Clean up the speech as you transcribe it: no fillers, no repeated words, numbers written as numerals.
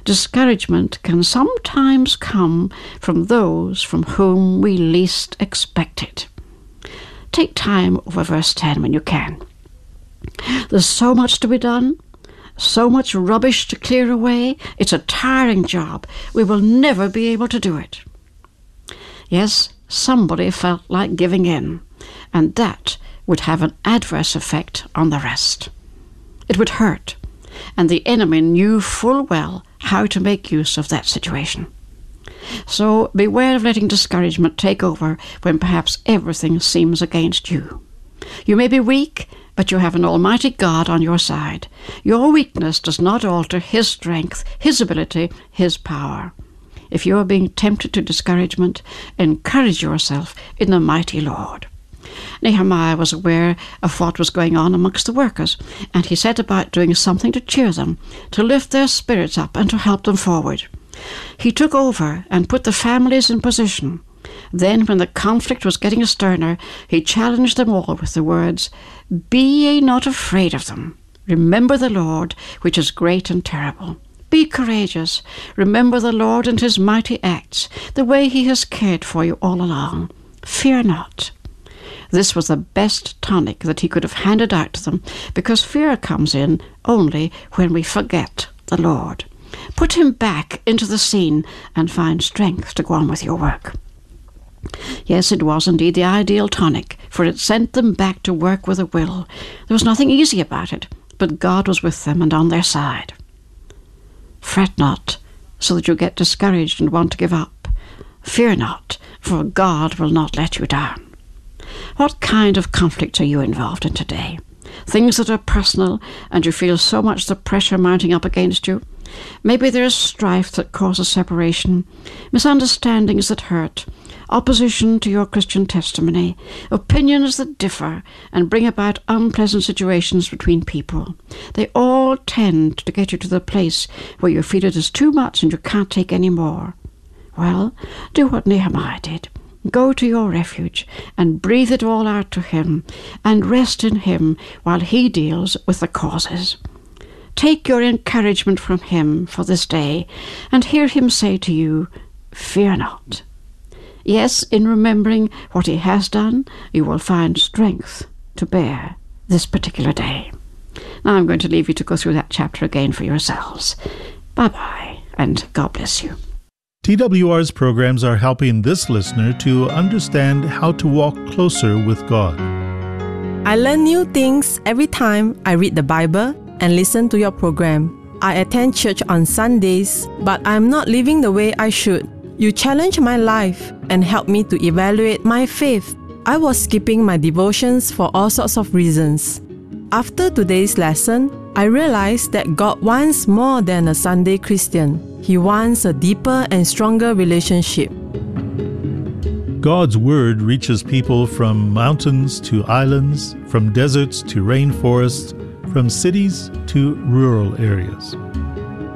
Discouragement can sometimes come from those from whom we least expect it. Take time over verse 10 when you can. There's so much to be done, so much rubbish to clear away. It's a tiring job. We will never be able to do it. Yes, somebody felt like giving in, and that would have an adverse effect on the rest. It would hurt, and the enemy knew full well how to make use of that situation. So beware of letting discouragement take over when perhaps everything seems against you. You may be weak, but you have an almighty God on your side. Your weakness does not alter His strength, His ability, His power. If you are being tempted to discouragement, encourage yourself in the mighty Lord. Nehemiah was aware of what was going on amongst the workers, and he set about doing something to cheer them, to lift their spirits up and to help them forward. He took over and put the families in position. Then, when the conflict was getting sterner, he challenged them all with the words, "Be ye not afraid of them. Remember the Lord, which is great and terrible. Be courageous. Remember the Lord and His mighty acts, the way He has cared for you all along. Fear not." This was the best tonic that he could have handed out to them, because fear comes in only when we forget the Lord. Put Him back into the scene and find strength to go on with your work. Yes, it was indeed the ideal tonic, for it sent them back to work with a will. There was nothing easy about it, but God was with them and on their side. Fret not, so that you get discouraged and want to give up. Fear not, for God will not let you down. What kind of conflicts are you involved in today? Things that are personal and you feel so much the pressure mounting up against you? Maybe there is strife that causes separation, misunderstandings that hurt, opposition to your Christian testimony, opinions that differ and bring about unpleasant situations between people. They all tend to get you to the place where you feel it is too much and you can't take any more. Well, do what Nehemiah did. Go to your refuge and breathe it all out to Him and rest in Him while He deals with the causes. Take your encouragement from Him for this day and hear Him say to you, "Fear not." Yes, in remembering what He has done, you will find strength to bear this particular day. Now I'm going to leave you to go through that chapter again for yourselves. Bye-bye, and God bless you. TWR's programs are helping this listener to understand how to walk closer with God. I learn new things every time I read the Bible and listen to your program. I attend church on Sundays, but I'm not living the way I should. You challenge my life and help me to evaluate my faith. I was skipping my devotions for all sorts of reasons. After today's lesson, I realized that God wants more than a Sunday Christian. He wants a deeper and stronger relationship. God's Word reaches people from mountains to islands, from deserts to rainforests, from cities to rural areas.